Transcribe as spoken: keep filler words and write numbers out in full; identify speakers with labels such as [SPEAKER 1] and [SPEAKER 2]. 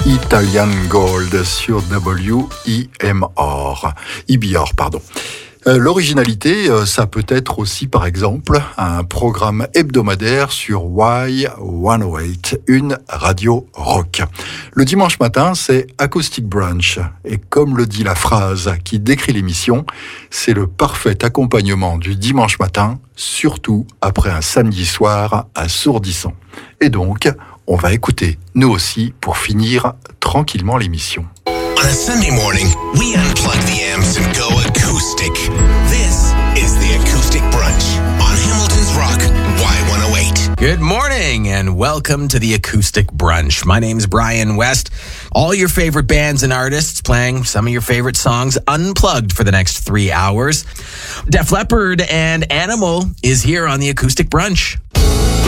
[SPEAKER 1] Italian Gold sur W I M R. I B R, pardon. Euh, l'originalité, euh, ça peut être aussi, par exemple, un programme hebdomadaire sur Y cent huit, une radio rock. Le dimanche matin, c'est Acoustic Brunch. Et comme le dit la phrase qui décrit l'émission, c'est le parfait accompagnement du dimanche matin, surtout après un samedi soir assourdissant. Et donc, on va écouter, nous aussi, pour finir tranquillement l'émission.
[SPEAKER 2] On a Sunday morning, we unplug the amps and go acoustic. This is the Acoustic Brunch on Hamilton's Rock, Y one oh eight.
[SPEAKER 3] Good morning and welcome to the Acoustic Brunch. My name's Brian West. All your favorite bands and artists playing some of your favorite songs unplugged for the next three hours. Def Leppard and Animal is here on the Acoustic Brunch.